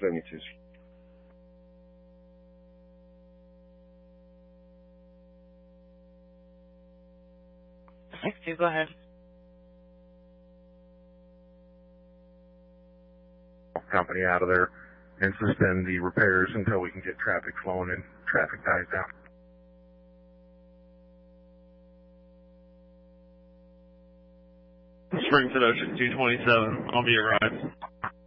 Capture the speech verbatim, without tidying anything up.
seventy-two. Thanks, Steve. Go ahead. Company out of there and suspend the repairs until we can get traffic flowing and traffic dies down. Springfield Ocean two twenty-seven, I'll be arrived.